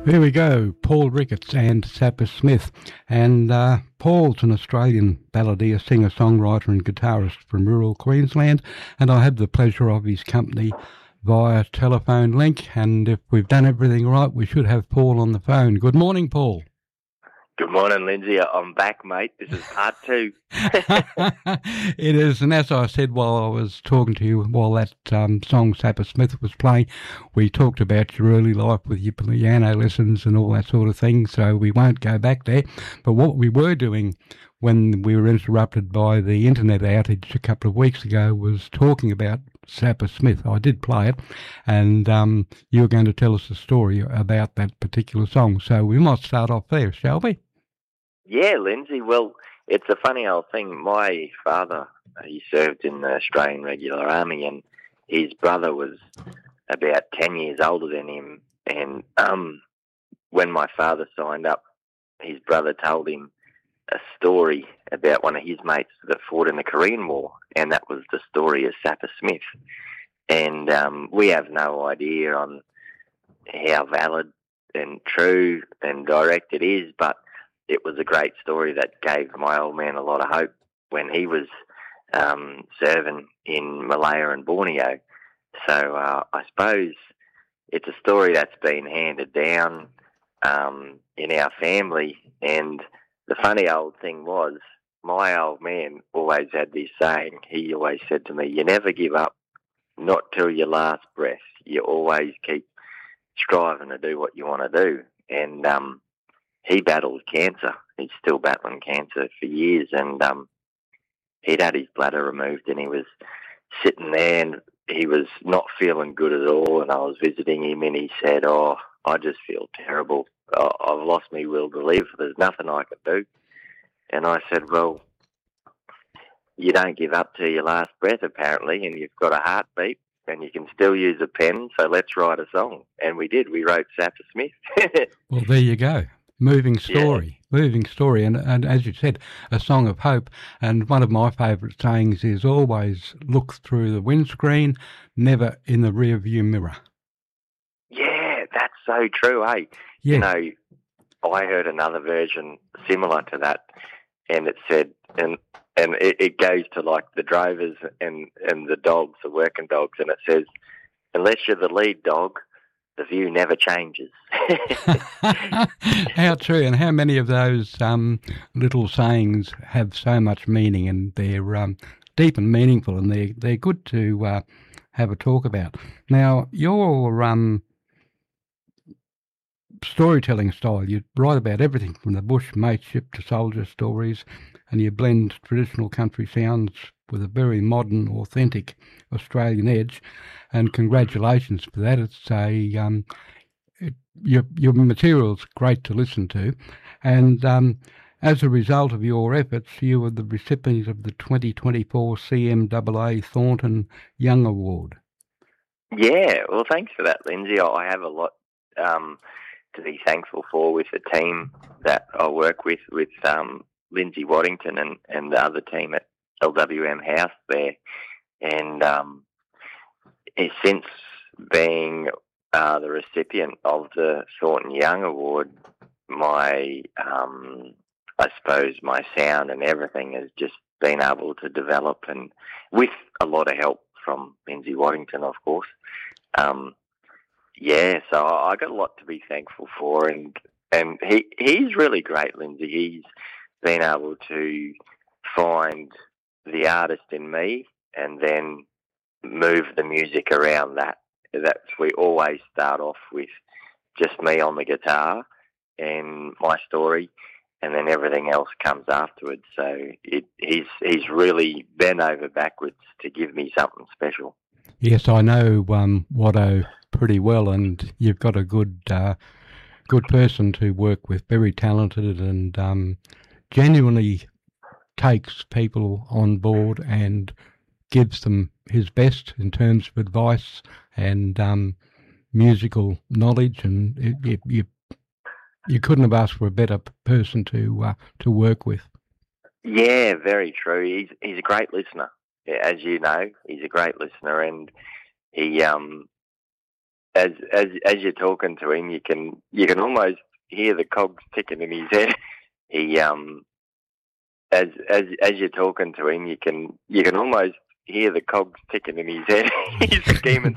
There we go, Paul Ricketts and Sapper Smith. And Paul's an Australian balladeer, singer, songwriter and guitarist from rural Queensland, and I have the pleasure of his company via telephone link, and if we've done everything right, we should have Paul on the phone. Good morning, Paul. Good morning, Lindsay. I'm back, mate. This is part two. It is, and as I said while I was talking to you, while that song Sapper Smith was playing, we talked about your early life with your piano lessons and all that sort of thing, so we won't go back there. But what we were doing when we were interrupted by the internet outage a couple of weeks ago was talking about Sapper Smith. I did play it, and you were going to tell us a story about that particular song. So we might start off there, shall we? Yeah, Lindsay. Well, it's a funny old thing. My father, he served in the Australian Regular Army, and his brother was about 10 years older than him. And when my father signed up, his brother told him a story about one of his mates that fought in the Korean War, and that was the story of Sapper Smith. And we have no idea on how valid and true and direct it is, but it was a great story that gave my old man a lot of hope when he was serving in Malaya and Borneo. So I suppose it's a story that's been handed down in our family. And the funny old thing was, my old man always had this saying. He always said to me, "You never give up, not till your last breath. You always keep striving to do what you want to do." And he battled cancer. He's still battling cancer for years, and he'd had his bladder removed, and he was sitting there, and he was not feeling good at all. And I was visiting him, and he said, "Oh, I just feel terrible. I've lost my will to live. There's nothing I can do." And I said, "Well, you don't give up to your last breath, apparently, and you've got a heartbeat, and you can still use a pen, so let's write a song." And we did. We wrote Sapper Smith. Well, there you go. Moving story, and as you said, a song of hope. And one of my favourite sayings is always look through the windscreen, never in the rear view mirror. Yeah, that's so true, eh? Yeah. You know, I heard another version similar to that, and it said, and it goes to like the drovers and the dogs, the working dogs, and it says, "Unless you're the lead dog, the view never changes." How true, and how many of those little sayings have so much meaning, and they're deep and meaningful, and they're good to have a talk about. Now, your storytelling style, you write about everything from the bush mateship to soldier stories, and you blend traditional country sounds with a very modern, authentic Australian edge. And congratulations for that. It's your material's great to listen to, and as a result of your efforts, you were the recipient of the 2024 CMAA Thornton Young Award. Yeah, well, thanks for that, Lindsay. I have a lot to be thankful for with the team that I work with Lindsay Waddington and the other team at LWM House there. And since being the recipient of the Thornton Young Award, my I suppose my sound and everything has just been able to develop, and with a lot of help from Lindsay Waddington, of course. Yeah, so I got a lot to be thankful for, and he's really great, Lindsay. He's been able to find the artist in me and then move the music around that. We always start off with just me on the guitar and my story, and then everything else comes afterwards. So he's really bent over backwards to give me something special. Yes, I know Watto pretty well, and you've got a good person to work with, very talented, and genuinely takes people on board and gives them his best in terms of advice and musical knowledge, and you couldn't have asked for a better person to work with. Yeah, very true. He's a great listener, as you know. He's a great listener, and he as you're talking to him, you can almost hear the cogs ticking in his head. He as you're talking to him, you can almost hear the cogs ticking in his head. He's scheming